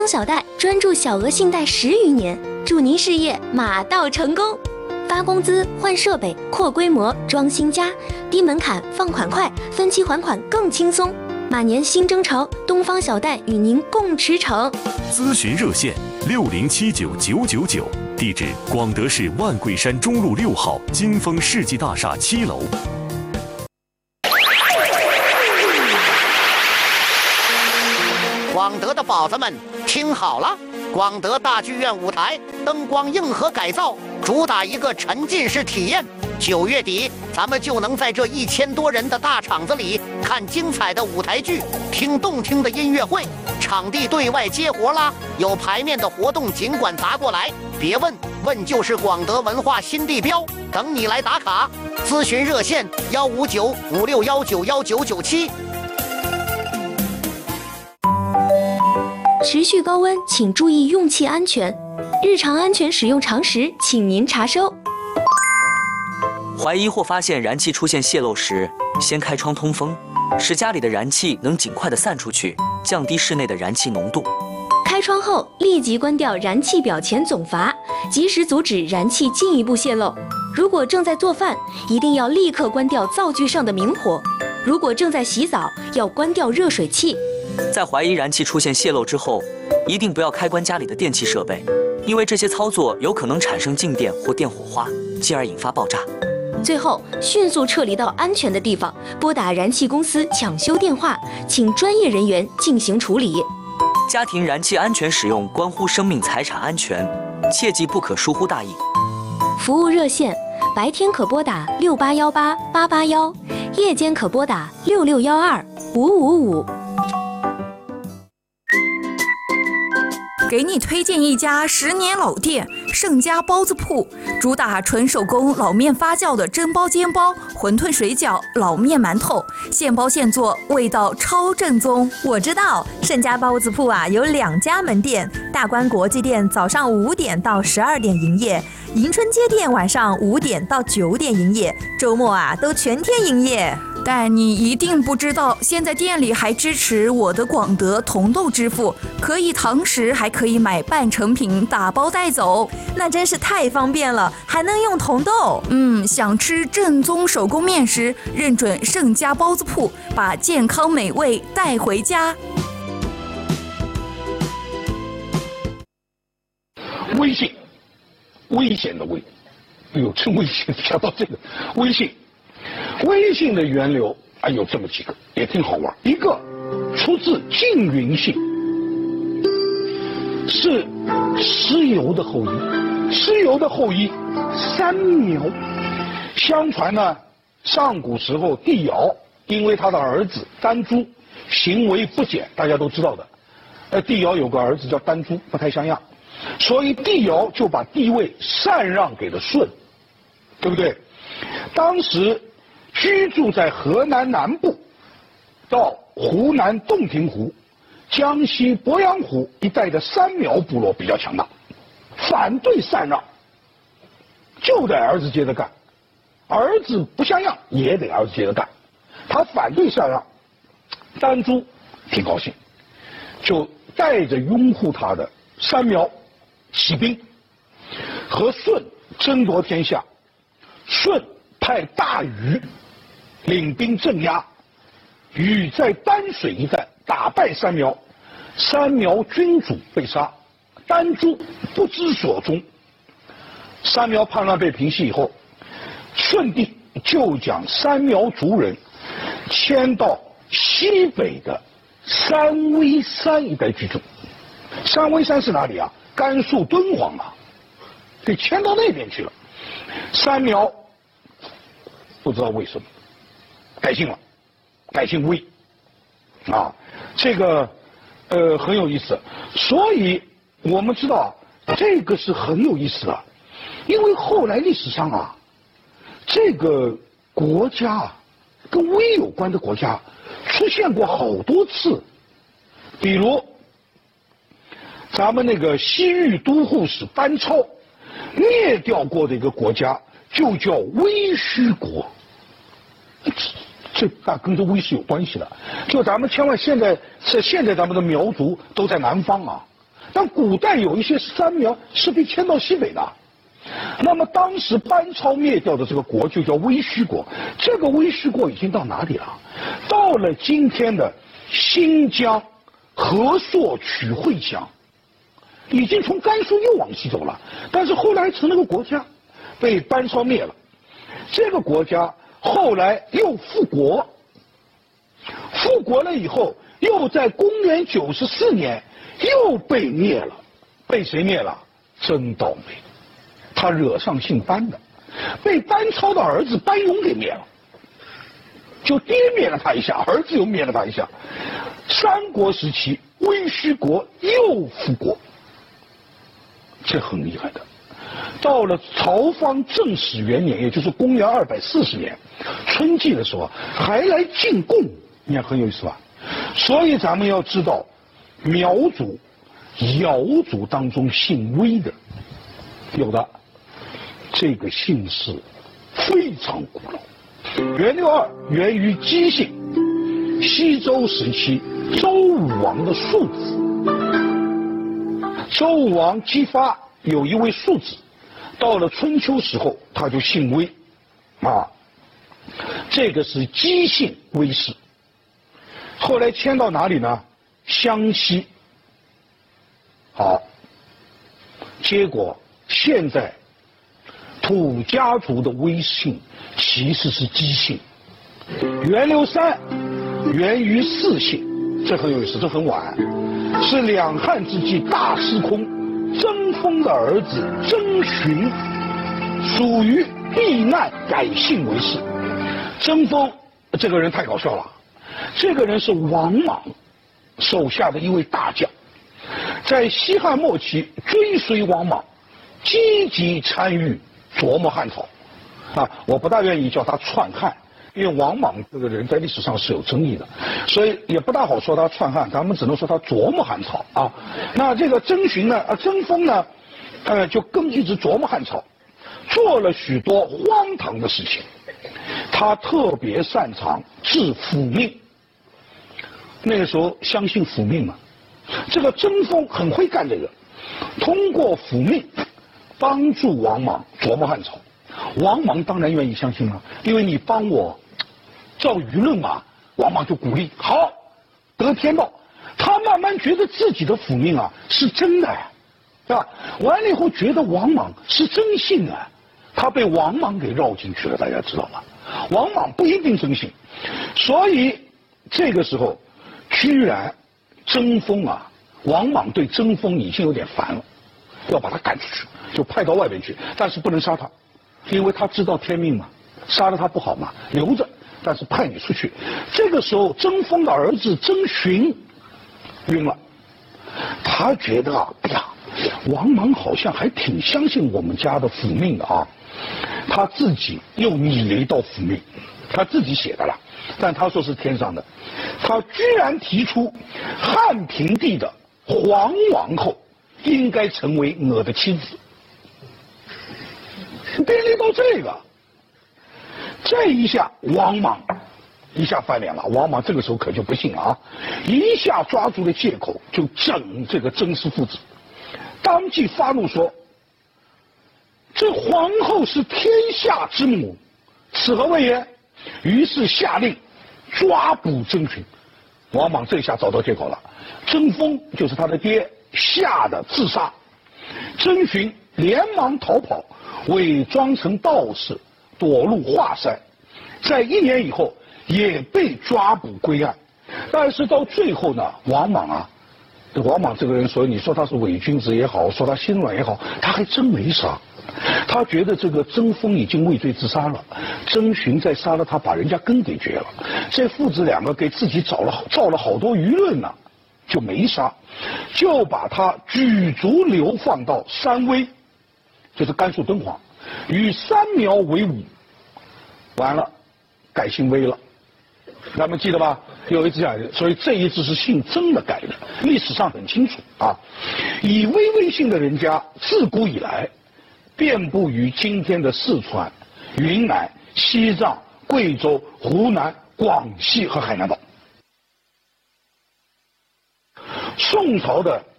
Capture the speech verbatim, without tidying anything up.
小贷专注小额信贷十余年，祝您事业马到成功。发工资、换设备、扩规模、装新家，低门槛，放款快，分期还款更轻松。马年新征潮，东方小贷与您共驰骋。 咨询热线六零七九九九九，地址广德市万桂山中路六号金丰世纪大厦七楼。 广德的宝子们，听好了！广德大剧院舞台灯光硬核改造，主打一个沉浸式体验。九月底，咱们就能在这一千多人的大场子里看精彩的舞台剧，听动听的音乐会。场地对外接活啦，有排面的活动尽管砸过来，别问，问就是广德文化新地标，等你来打卡。咨询热线幺五九五六幺九幺九九七。 持续高温，请注意用气安全。日常安全使用常识，请您查收。 怀疑或发现燃气出现泄漏时，先开窗通风，使家里的燃气能尽快的散出去，降低室内的燃气浓度。 开窗后立即关掉燃气表前总阀，及时阻止燃气进一步泄漏。如果正在做饭，一定要立刻关掉灶具上的明火。如果正在洗澡，要关掉热水器。 在怀疑燃气出现泄漏之后，一定不要开关家里的电器设备，因为这些操作有可能产生静电或电火花，进而引发爆炸。 最后，迅速撤离到安全的地方，拨打燃气公司抢修电话，请专业人员进行处理。 家庭燃气安全使用关乎生命财产安全，切记不可疏忽大意。 服务热线：白天可拨打六八幺八八八幺，夜间可拨打六六幺二五五五。 给你推荐一家十年老店盛家包子铺，主打纯手工老面发酵的蒸包、煎包、馄饨、水饺、老面、馒头，现包现做，味道超正宗。 我知道盛家包子铺啊有两家门店，大观国际店早上五点到十二点营业，迎春街店晚上五点到九点营业，周末啊都全天营业。 但你一定不知道，现在店里还支持我的广德同豆支付，可以堂食，还可以买半成品打包带走， 那真是太方便了，还能用同豆。 嗯，想吃正宗手工面食，认准盛家包子铺，把健康美味带回家。 微信，危险的危，哎呦，真危险！想到这个微信。微信的源流啊有这么几个，也挺好玩。一个出自缙云信，是蚩尤的后裔。蚩尤的后裔三苗，相传呢，上古时候帝尧因为他的儿子丹朱行为不检，大家都知道的。呃，帝尧有个儿子叫丹朱，不太像样，所以帝尧就把帝位禅让给了舜，对不对？当时居住在河南南部到湖南洞庭湖、江西鄱阳湖一带的三苗部落比较强大，反对禅让，就得儿子接着干，儿子不像样也得儿子接着干，他反对禅让，丹朱挺高兴，就带着拥护他的三苗起兵，和舜争夺天下。舜派大禹领兵镇压，禹在丹水一带打败三苗，三苗君主被杀，丹朱不知所踪。三苗叛乱被平息以后，舜帝就将三苗族人迁到西北的三危山一带居住。三危山是哪里啊？甘肃敦煌啊，给迁到那边去了。三苗不知道为什么改姓了，改姓魏，啊，这个呃很有意思。所以我们知道这个是很有意思的，因为后来历史上啊，这个国家啊跟魏有关的国家出现过好多次，比如咱们那个西域都护使班超灭掉过的一个国家就叫威虚国，这那跟这威是有关系的。就咱们千万现在是现在咱们的苗族都在南方啊， 但古代有一些三苗是被迁到西北的。那么当时班超灭掉的这个国就叫威须国，这个威须国已经到哪里了？到了今天的新疆和硕曲会乡，已经从甘肃又往西走了。但是后来成了个国家，被班超灭了。这个国家后来又复国，复国了以后，又在公元九十四年又被灭了。被谁灭了？真倒霉！他惹上姓班的，被班超的儿子班勇给灭了。就爹灭了他一下，儿子又灭了他一下。三国时期，威须国又复国，这很厉害的。到了曹芳正始元年，也就是公元二百四十年春季的时候，还来进贡，你看很有意思吧？所以咱们要知道，苗族、瑶族当中姓威的，有的这个姓氏非常古老。元六二源于姬姓，西周时期周武王的庶子。周武王姬发有一位庶子，到了春秋时候他就姓威，啊，这个是姬姓威氏。后来迁到哪里呢？湘西。好，结果现在土家族的威姓其实是姬姓。元六三源于姒姓，这很有意思，这很晚，是两汉之际大司空曾丰的儿子曾询，属于避难改姓为氏。曾丰这个人太搞笑了，这个人是王莽手下的一位大将，在西汉末期追随王莽，积极参与琢磨汉朝。啊，我不大愿意叫他篡汉，因为王莽这个人在历史上是有争议的，所以也不大好说他篡汉，咱们只能说他琢磨汉朝啊。那这个曾询呢，呃，曾丰呢，呃，就更一直琢磨汉朝，做了许多荒唐的事情。他特别擅长治府命，那个时候相信府命嘛。这个曾丰很会干这个，通过府命帮助王莽琢磨汉朝。王莽当然愿意相信了，因为你帮我造舆论嘛，王莽就鼓励，好，得天道。他慢慢觉得自己的府命啊是真的，对吧？完了以后觉得王莽是真信啊，他被王莽给绕进去了，大家知道吧？王莽不一定真信，所以这个时候居然曾丰啊，王莽对曾丰已经有点烦了，要把他赶出去，就派到外边去，但是不能杀他。因为他知道天命嘛，杀了他不好嘛，留着，但是派你出去。这个时候，曾丰的儿子曾询晕了，他觉得啊，哎呀，王莽好像还挺相信我们家的府命的啊，他自己又拟了一道府命，他自己写的了，但他说是天上的，他居然提出汉平帝的皇王后应该成为我的妻子。编列到这个，这一下王莽一下翻脸了。王莽这个时候可就不信了啊，一下抓住了借口就整这个曾氏父子，当即发怒说：“这皇后是天下之母，此何谓也？”于是下令抓捕曾询。王莽这下找到借口了，曾丰就是他的爹，吓得自杀。曾询连忙逃跑，伪装成道士躲入华山，在一年以后也被抓捕归案。但是到最后呢，王莽啊，王莽这个人，所以你说他是伪君子也好，说他心软也好，他还真没杀。他觉得这个曾丰已经畏罪自杀了，曾询再杀了他，把人家根给绝了。这父子两个给自己找了造了好多舆论呢，就没杀，就把他举族流放到山威，就是甘肃敦煌，与三苗为伍，完了，改姓威了。咱们记得吧？有一次讲，所以这一字是姓曾的改的，历史上很清楚啊。以威为姓的人家，自古以来遍布于今天的四川、云南、西藏、贵州、湖南、广西和海南岛。宋朝的